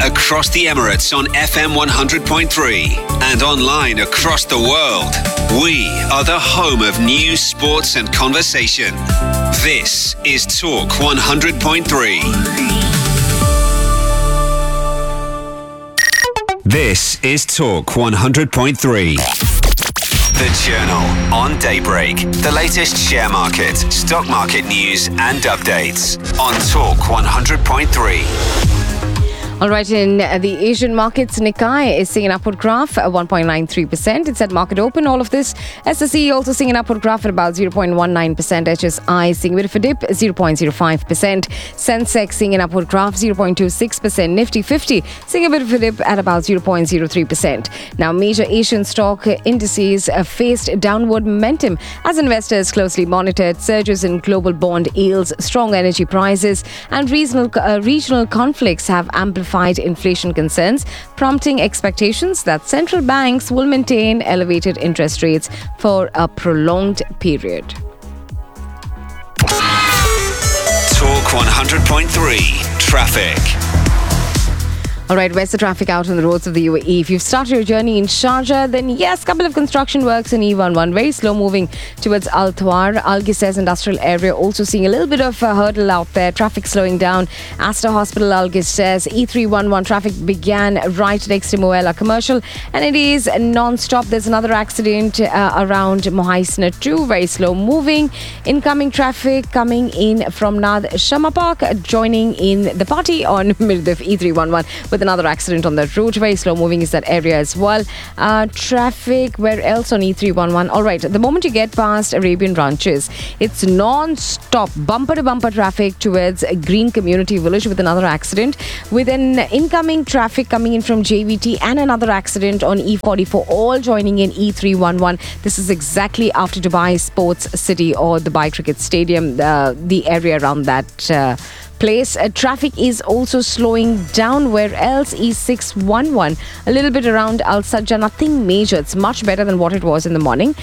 across the Emirates on FM 100.3 and online across the world. We are the home of news, sports and conversation. This is Talk 100.3. This is Talk 100.3. The Journal on Daybreak. The latest share market, stock market news and updates on Talk 100.3. All right, in the Asian markets, Nikkei is seeing an upward graph at 1.93%. It's at market open, all of this. SSE also seeing an upward graph at about 0.19%. HSI seeing a bit of a dip, 0.05%. Sensex seeing an upward graph, 0.26%. Nifty 50 seeing a bit of a dip at about 0.03%. Now, major Asian stock indices faced downward momentum as investors closely monitored surges in global bond yields, strong energy prices, and regional conflicts have amplified inflation concerns, prompting expectations that central banks will maintain elevated interest rates for a prolonged period. Talk 100.3 Traffic. All right, where's the traffic out on the roads of the UAE? If you've started your journey in Sharjah, then yes, couple of construction works in E11. Very slow moving towards Al Thawar. Al Gisez industrial area also seeing a little bit of a hurdle out there. Traffic slowing down. Aster Hospital, Al Gisez. E311 traffic began right next to Moella Commercial, and it is non-stop. There's another accident around Mohaisna 2. Very slow moving. Incoming traffic coming in from Nad Shama Park, joining in the party on Mirdif E311 with another accident on that route. Very slow moving is that area as well. Traffic where else on E311? All right, the moment you get past Arabian Ranches, it's non-stop bumper to bumper traffic towards Green Community Village with another accident, with an incoming traffic coming in from JVT and another accident on E44, all joining in E311. This is exactly after Dubai Sports City or Dubai Cricket Stadium, the area around that place. Traffic is also slowing down. Where else? E611, a little bit around Al Sajjah, nothing major. It's much better than what it was in the morning.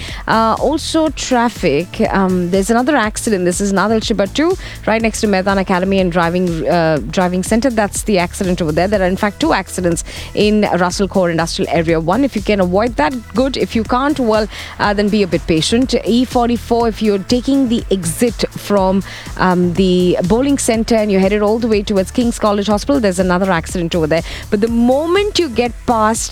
Also traffic, there's another accident. This is Nad Al Shibba 2, right next to Maidan Academy and driving center. That's the accident over there. There are in fact two accidents in Russell Core Industrial Area 1. If you can avoid that, good. If you can't, well, then be a bit patient. E44, if you're taking the exit from the bowling center and you're headed all the way towards King's College Hospital, there's another accident over there. But the moment you get past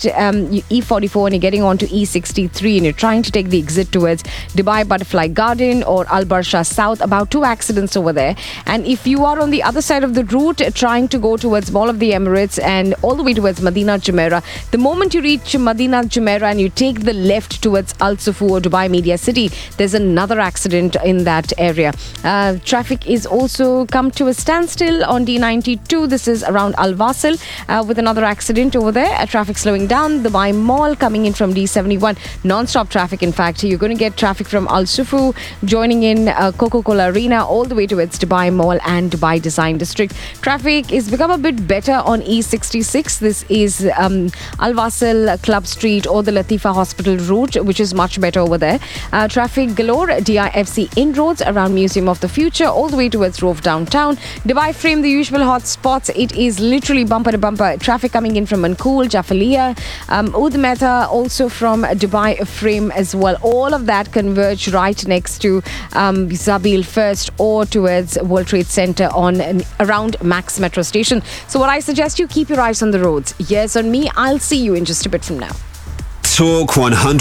E44 and you're getting onto E63 and you're trying to take the exit towards Dubai Butterfly Garden or Al Barsha South, about two accidents over there. And if you are on the other side of the route trying to go towards Mall of the Emirates and all the way towards Madinat Jumeirah, the moment you reach Madinat Jumeirah and you take the left towards Al Sufu or Dubai Media City, there's another accident in that area. Traffic is also come to a standstill on D92. This is around Al Wasl with another accident over there. Traffic slowing down. Dubai Mall coming in from D71. Non-stop traffic, in fact. You're going to get traffic from Al Sufu joining in Coca-Cola Arena all the way towards Dubai Mall and Dubai Design District. Traffic is become a bit better on E66. This is Al Wasl Club Street or the Latifa Hospital route, which is much better over there. Traffic galore. DIFC inroads around Museum of the Future all the way towards Rove Downtown. Dubai Frame, the usual hot spots. It is literally bumper to bumper. Traffic coming in from Mankul, Jafalia, Oud Mehta, also from Dubai Frame as well. All of that converge right next to Zabil First or towards World Trade Center on around Max Metro Station. So what I suggest, you keep your eyes on the roads. Yes, on me. I'll see you in just a bit from now. Talk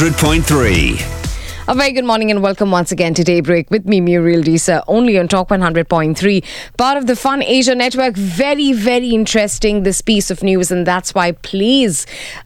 100.3. A very good morning and welcome once again to Daybreak with me, Muriel Disa, only on Talk 100.3, part of the Fun Asia Network. Very, very interesting, this piece of news, and that's why, please,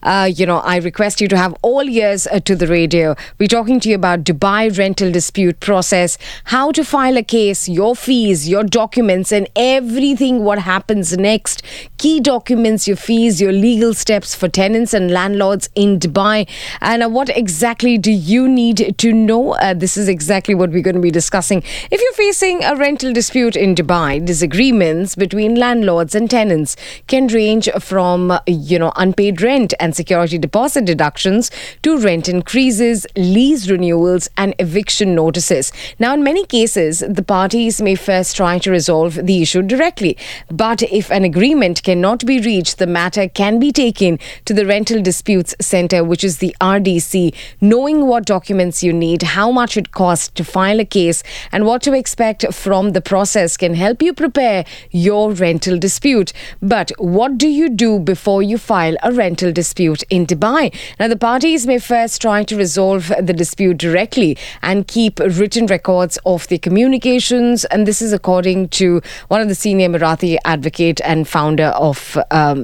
I request you to have all ears to the radio. We're talking to you about Dubai rental dispute process, how to file a case, your fees, your documents, and everything what happens next. Key documents, your fees, your legal steps for tenants and landlords in Dubai, and what exactly do you need to to know? This is exactly what we're going to be discussing. If you're facing a rental dispute in Dubai, disagreements between landlords and tenants can range from, unpaid rent and security deposit deductions to rent increases, lease renewals, and eviction notices. Now, in many cases, the parties may first try to resolve the issue directly. But if an agreement cannot be reached, the matter can be taken to the Rental Disputes Centre, which is the RDC. Knowing what documents you need, how much it costs to file a case, and what to expect from the process can help you prepare your rental dispute. But what do you do before you file a rental dispute in Dubai? Now, the parties may first try to resolve the dispute directly and keep written records of the communications. And this is according to one of the senior Marathi advocate and founder of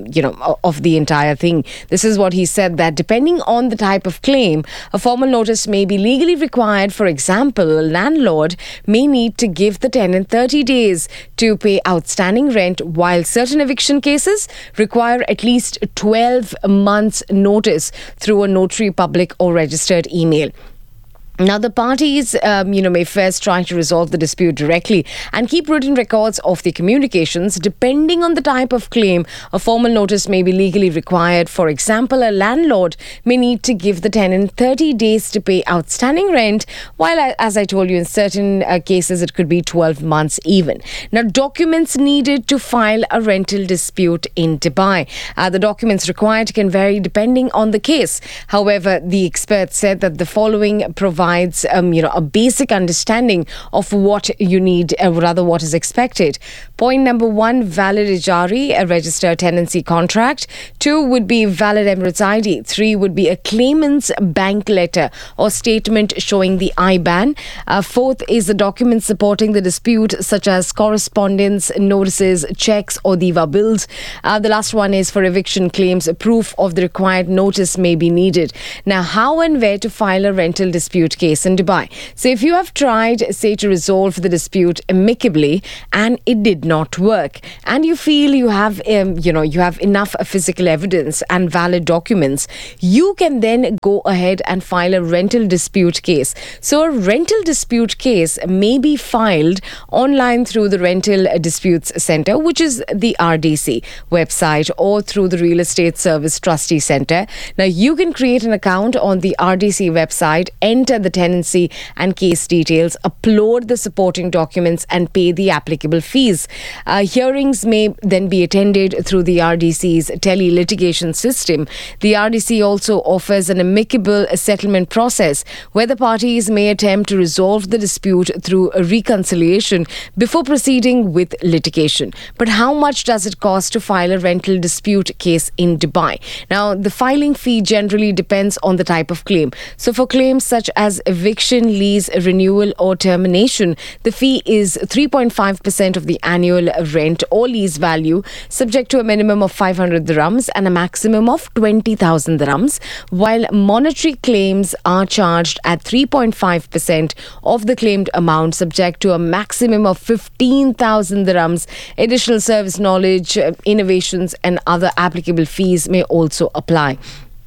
the entire thing. This is what he said, that depending on the type of claim, a formal notice may be legally required. For example, a landlord may need to give the tenant 30 days to pay outstanding rent, while certain eviction cases require at least 12 months notice through a notary public or registered email. Now, the parties, may first try to resolve the dispute directly and keep written records of the communications. Depending on the type of claim, a formal notice may be legally required. For example, a landlord may need to give the tenant 30 days to pay outstanding rent, while, as I told you, in certain cases, it could be 12 months even. Now, documents needed to file a rental dispute in Dubai. The documents required can vary depending on the case. However, the experts said that the following provides a basic understanding of what you need, what is expected. Point number 1, valid Ijari, a registered tenancy contract. 2 would be valid Emirates ID. 3 would be a claimant's bank letter or statement showing the IBAN. 4th is the document supporting the dispute, such as correspondence, notices, checks, or DIVA bills. The last one is for eviction claims. Proof of the required notice may be needed. Now, how and where to file a rental dispute case in Dubai? So if you have tried, say, to resolve the dispute amicably and it did not work, and you feel you have enough physical evidence and valid documents, you can then go ahead and file a rental dispute case. So a rental dispute case may be filed online through the Rental Disputes Centre, which is the RDC website, or through the Real Estate Service Trustee Centre. Now, you can create an account on the RDC website, enter the tenancy and case details, upload the supporting documents, and pay the applicable fees. Hearings may then be attended through the RDC's tele-litigation system. The RDC also offers an amicable settlement process where the parties may attempt to resolve the dispute through a reconciliation before proceeding with litigation. But how much does it cost to file a rental dispute case in Dubai? Now, the filing fee generally depends on the type of claim. So for claims such as eviction, lease renewal, or termination, the fee is 3.5% of the annual rent or lease value, subject to a minimum of 500 dirhams and a maximum of 20,000 dirhams, while monetary claims are charged at 3.5% of the claimed amount, subject to a maximum of 15,000 dirhams. Additional service knowledge, innovations, and other applicable fees may also apply.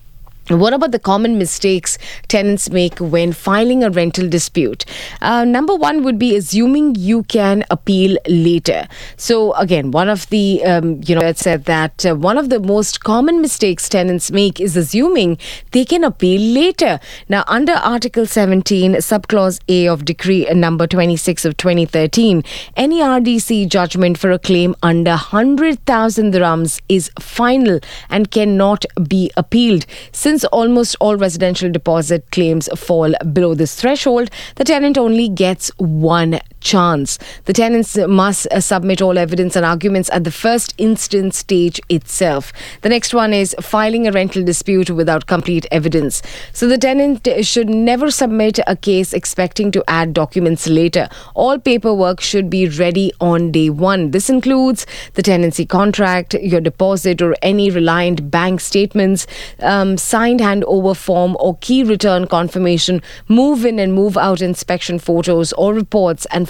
What about the common mistakes tenants make when filing a rental dispute? Number 1 would be assuming you can appeal later. So again, one of the, it said that one of the most common mistakes tenants make is assuming they can appeal later. Now, under Article 17, Subclause A of Decree number 26 of 2013, any RDC judgment for a claim under 100,000 dirhams is final and cannot be appealed. Since almost all residential deposit claims fall below this threshold, the tenant only gets one chance. The tenants must submit all evidence and arguments at the first instance stage itself. The next one is filing a rental dispute without complete evidence. So the tenant should never submit a case expecting to add documents later. All paperwork should be ready on day one. This includes the tenancy contract, your deposit, or any reliant bank statements, signed handover form or key return confirmation, move in and move out inspection photos or reports, and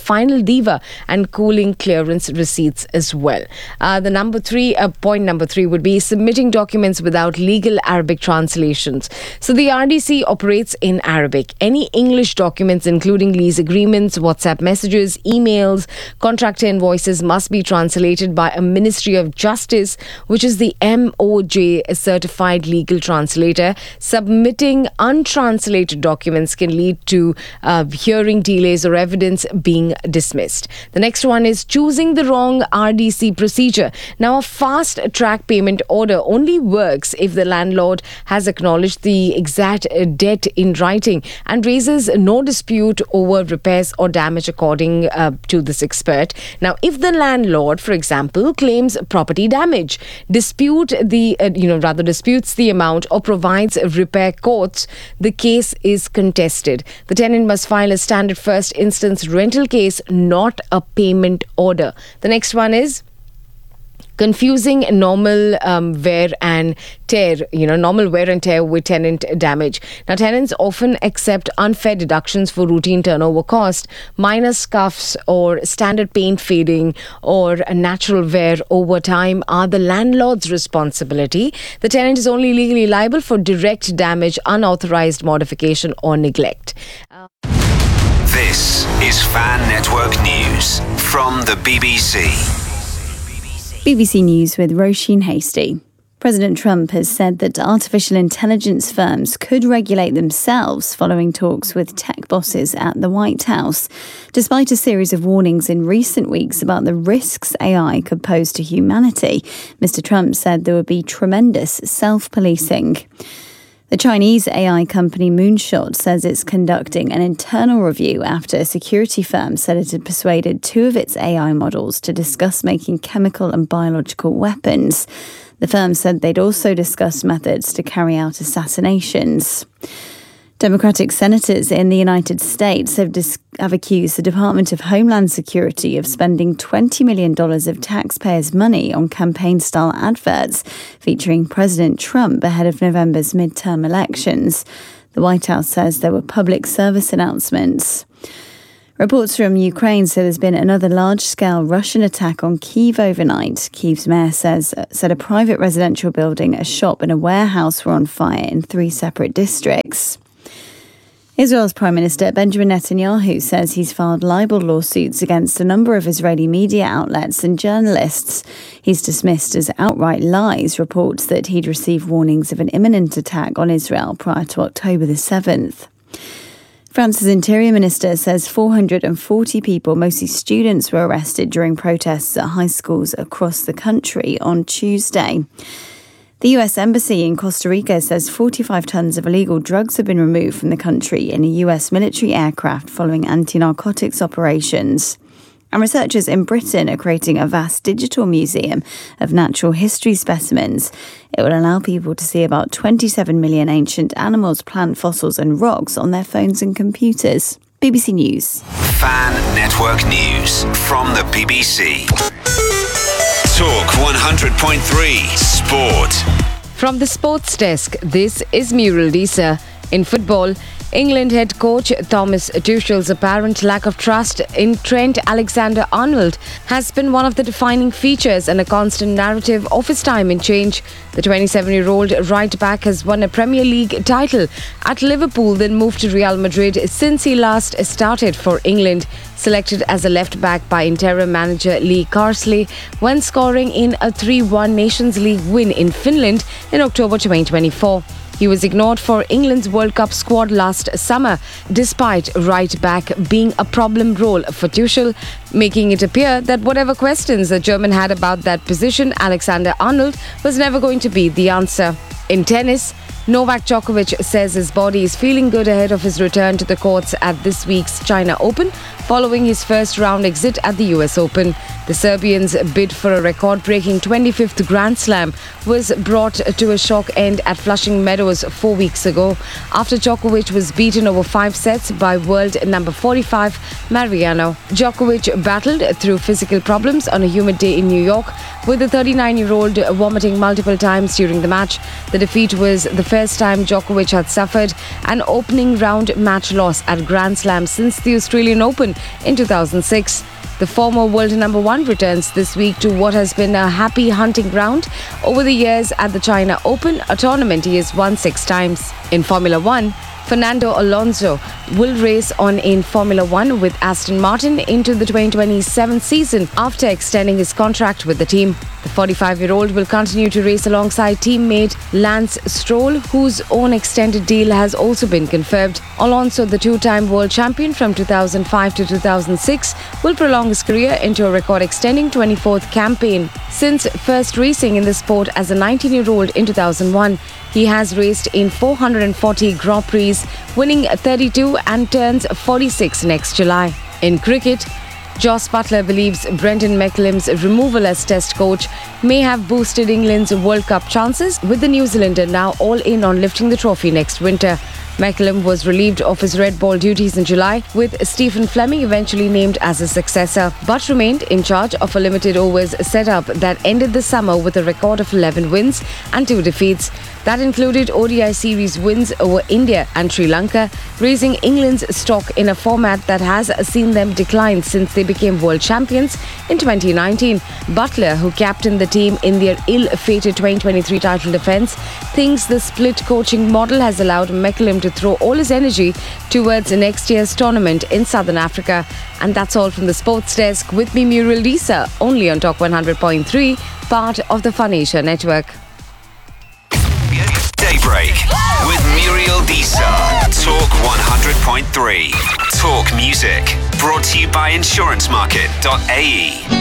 final diva and cooling clearance receipts as well. Point number three would be submitting documents without legal Arabic translations. So the RDC operates in Arabic. Any English documents, including lease agreements, WhatsApp messages, emails, contractor invoices, must be translated by a Ministry of Justice, which is the MOJ certified legal translator. Submitting untranslated documents can lead to hearing delays or evidence being dismissed. The next one is choosing the wrong RDC procedure. Now, a fast track payment order only works if the landlord has acknowledged the exact debt in writing and raises no dispute over repairs or damage, according to this expert. Now, if the landlord, for example, claims property damage, disputes the amount or provides repair quotes, the case is contested. The tenant must file a standard first instance rental case, not a payment order. The next one is confusing normal wear and tear, normal wear and tear with tenant damage. Now, tenants often accept unfair deductions for routine turnover cost. Minor scuffs or standard paint fading or natural wear over time are the landlord's responsibility. The tenant is only legally liable for direct damage, unauthorized modification or neglect. This is Fan Network News from the BBC. BBC News with Roisin Hasty. President Trump has said that artificial intelligence firms could regulate themselves following talks with tech bosses at the White House, despite a series of warnings in recent weeks about the risks AI could pose to humanity. Mr. Trump said there would be tremendous self-policing. The Chinese AI company Moonshot says it's conducting an internal review after a security firm said it had persuaded two of its AI models to discuss making chemical and biological weapons. The firm said they'd also discussed methods to carry out assassinations. Democratic senators in the United States have accused the Department of Homeland Security of spending $20 million of taxpayers' money on campaign-style adverts featuring President Trump ahead of November's midterm elections. The White House says there were public service announcements. Reports from Ukraine say there's been another large-scale Russian attack on Kyiv overnight. Kyiv's mayor said a private residential building, a shop and a warehouse were on fire in 3 separate districts. Israel's Prime Minister Benjamin Netanyahu says he's filed libel lawsuits against a number of Israeli media outlets and journalists. He's dismissed as outright lies reports that he'd received warnings of an imminent attack on Israel prior to October the 7th. France's Interior Minister says 440 people, mostly students, were arrested during protests at high schools across the country on Tuesday. The US Embassy in Costa Rica says 45 tons of illegal drugs have been removed from the country in a US military aircraft following anti-narcotics operations. And researchers in Britain are creating a vast digital museum of natural history specimens. It will allow people to see about 27 million ancient animals, plant fossils and rocks on their phones and computers. BBC News. Fan Network News from the BBC. Talk 100.3 Sport. From the sports desk, this is Muriel Disa. In football, England head coach Thomas Tuchel's apparent lack of trust in Trent Alexander-Arnold has been one of the defining features and a constant narrative of his time in change. The 27-year-old right-back has won a Premier League title at Liverpool, then moved to Real Madrid since he last started for England. Selected as a left-back by interim manager Lee Carsley when scoring in a 3-1 Nations League win in Finland in October 2024. He was ignored for England's World Cup squad last summer, despite right-back being a problem role for Tuchel, making it appear that whatever questions the German had about that position, Alexander-Arnold was never going to be the answer. In tennis, Novak Djokovic says his body is feeling good ahead of his return to the courts at this week's China Open, following his first-round exit at the US Open. The Serbian's bid for a record-breaking 25th Grand Slam was brought to a shock end at Flushing Meadows 4 weeks ago, after Djokovic was beaten over 5 sets by world number 45 Mariano. Djokovic battled through physical problems on a humid day in New York, with the 39-year-old vomiting multiple times during the match. The defeat was the first time Djokovic had suffered an opening round match loss at Grand Slam since the Australian Open in 2006. The former world number one returns this week to what has been a happy hunting ground over the years at the China Open, a tournament he has won 6 times. In Formula One, Fernando Alonso will race on in Formula One with Aston Martin into the 2027 season after extending his contract with the team. The 45-year-old will continue to race alongside teammate Lance Stroll, whose own extended deal has also been confirmed. Alonso, the 2-time world champion from 2005 to 2006, will prolong his career into a record-extending 24th campaign. Since first racing in the sport as a 19-year-old in 2001, he has raced in 440 Grand Prix, winning 32 and turns 46 next July. In cricket, Jos Buttler believes Brendan McCullum's removal as Test coach may have boosted England's World Cup chances, with the New Zealander now all in on lifting the trophy next winter. McCullum was relieved of his red ball duties in July, with Stephen Fleming eventually named as his successor, but remained in charge of a limited overs setup that ended the summer with a record of 11 wins and 2 defeats. That included ODI series wins over India and Sri Lanka, raising England's stock in a format that has seen them decline since they became world champions in 2019. Buttler, who captained the team in their ill-fated 2023 title defence, thinks the split coaching model has allowed McCullum to throw all his energy towards next year's tournament in Southern Africa. And that's all from the Sports Desk. With me, Muriel Disa, only on Talk 100.3, part of the Fun Asia Network. Daybreak with Muriel Disa. Talk 100.3. Talk music. Brought to you by insurancemarket.ae.